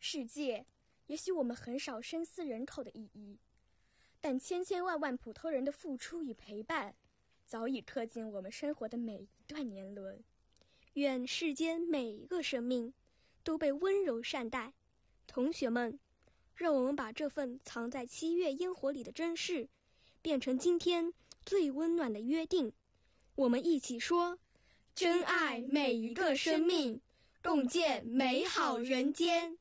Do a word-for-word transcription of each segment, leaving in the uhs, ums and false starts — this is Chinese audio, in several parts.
世界也许我们很少深思人口的意义，但千千万万普通人的付出与陪伴早已刻进我们生活的每一段年轮。 愿世间每一个生命都被温柔善待。同学们，让我们把这份藏在七月烟火里的珍视变成今天最温暖的约定。我们一起说， 珍爱每一个生命，共建美好人间。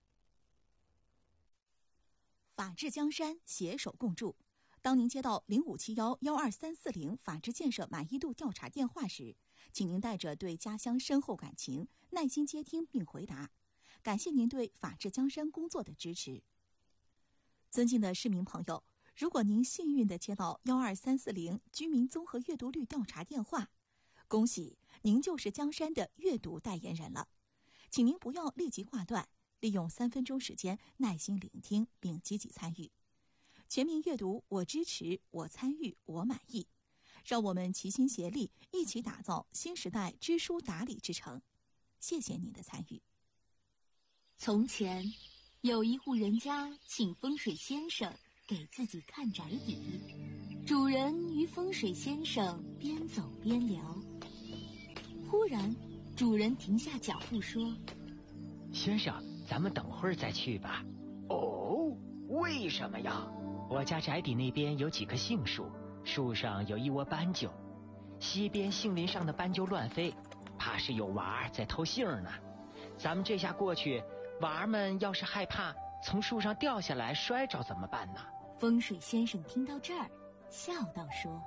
法治江山，携手共筑。当您接到零五七幺幺二三四零法治建设满意度调查电话时，请您带着对家乡深厚感情，耐心接听并回答。感谢您对法治江山工作的支持。尊敬的市民朋友，如果您幸运地接到幺二三四零居民综合阅读率调查电话，恭喜您就是江山的阅读代言人了。请您不要立即挂断，利用三分钟时间耐心聆听并积极参与。全民阅读，我支持，我参与，我满意。让我们齐心协力，一起打造新时代知书达理之城。谢谢您的参与。 从前，有一户人家请风水先生给自己看宅邸，主人与风水先生边走边聊。忽然，主人停下脚步说：“ 先生，咱们等会儿再去吧。”“ 哦，为什么呀？”“ 我家宅邸那边有几棵杏树，树上有一窝斑鸠，西边杏林上的斑鸠乱飞，怕是有娃儿在偷杏呢。咱们这下过去，娃儿们要是害怕从树上掉下来摔着怎么办呢？” 风水先生听到这儿，笑道说：“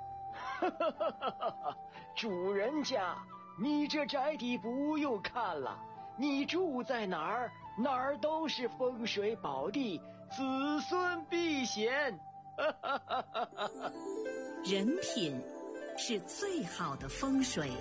主人家，你这宅邸不用看了，你住在哪儿，哪儿都是风水宝地，子孙必贤。” 人品是最好的风水。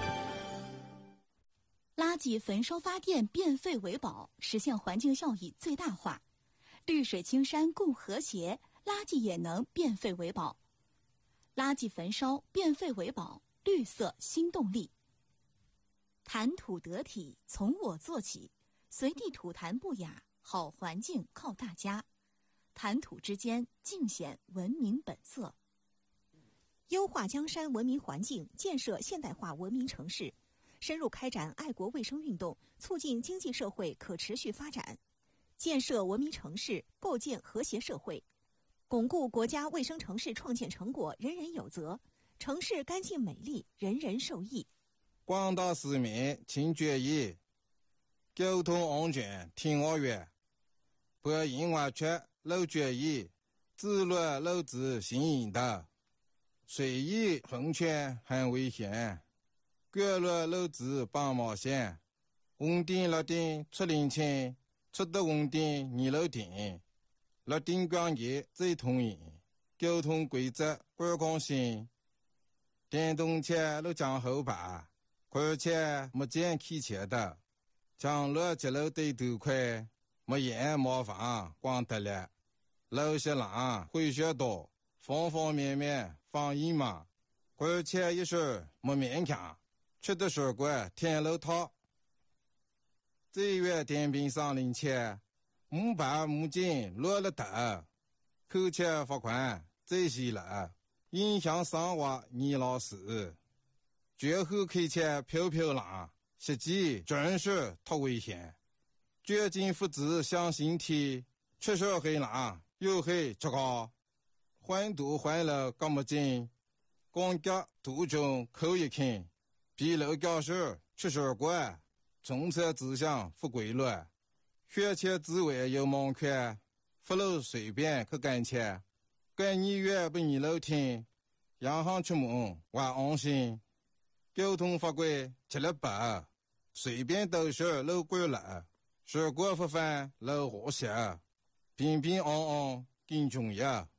垃圾焚烧发电，变废为宝，实现环境效益最大化。绿水青山共和谐，垃圾也能变废为宝。垃圾焚烧，变废为宝，绿色新动力。谈吐得体，从我做起，随地吐痰不雅，好环境靠大家。谈吐之间，尽显文明本色。优化江山文明环境，建设现代化文明城市，深入开展爱国卫生运动，促进经济社会可持续发展，建设文明城市，构建和谐社会，巩固国家卫生城市创建成果人人有责，城市干净美丽，人人受益。 广大市民请注意，交通安全听我话，不因为缺漏注意，自乱漏子行引导，随意横穿很危险，过路漏子帮冒险，红灯绿灯出领情，出得红灯你漏停，绿灯光节最通行，交通规则不更新，电动车都讲后排，而且没见开车的，将路接路对头快，没烟没房光得了，路些浪会学多，方方面面放一嘛，而且一时没勉强，吃的水果天路套。这月电瓶上领钱，五百母金落了头，扣钱罚款这些了，影响生活你老死。绝后开车飘飘浪，实际真是太危险。绝境父子向心体，出手黑浪又黑这个，环堵环了干么紧，光脚途中扣一看，比楼教室出手过，中车指向不规律，学前之外有盲看，不路随便去干切，干你越不你楼听，洋行出门我安心。交通法规吃了白，随便都是路过了，水果不犯路和谐，平平安安更重要。